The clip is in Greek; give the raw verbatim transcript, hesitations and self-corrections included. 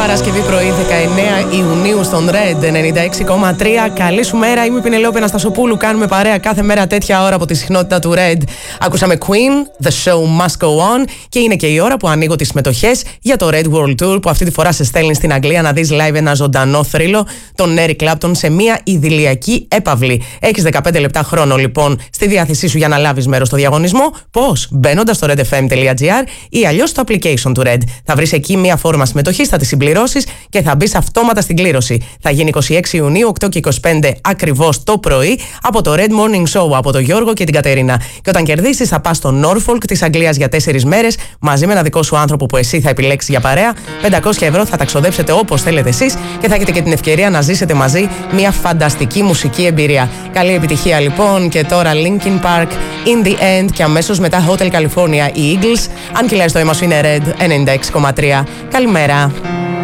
Παρασκευή πρωί δεκαεννέα Ιουνίου στον Red ενενήντα έξι κόμμα τρία. Καλή σου μέρα, είμαι η Πινελόπη Αναστασοπούλου. Κάνουμε παρέα κάθε μέρα τέτοια ώρα από τη συχνότητα του Red. Ακούσαμε Queen, The Show Must Go On, και είναι και η ώρα που ανοίγω τις συμμετοχές για το Red World Tour, που αυτή τη φορά σε στέλνει στην Αγγλία να δεις live ένα ζωντανό θρύλο, τον Eric Clapton, σε μια ιδηλιακή έπαυλη. Έχεις δεκαπέντε λεπτά χρόνο λοιπόν στη διάθεσή σου για να λάβεις μέρος στο διαγωνισμό. Πώς? Μπαίνοντας στο redfm.gr ή αλλιώς στο application του Red. Θα βρεις εκεί μια φόρμα συμμετοχής, θα τη συμπληρώσεις και θα μπεις αυτόματα στην κλήρωση. Θα γίνει είκοσι έξι Ιουνίου, οκτώ και είκοσι πέντε ακριβώς το πρωί, από το Red Morning Show, από τον Γιώργο και την Κατερίνα. Και όταν κερδίσεις, θα πας στο Norfolk της Αγγλίας για τέσσερις μέρες, μαζί με ένα δικό σου άνθρωπο που εσύ θα επιλέξεις για παρέα. πεντακόσια ευρώ θα τα ξοδέψετε όπως θέλετε εσείς και θα έχετε και την ευκαιρία να ζήσετε μαζί μια φανταστική μουσική εμπειρία. Καλή επιτυχία λοιπόν, και τώρα Linkin Park, In The End, και αμέσως μετά Hotel California, οι Eagles. Αν κυλάει το αίμα σου είναι Red ενενήντα έξι κόμμα τρία. Καλημέρα.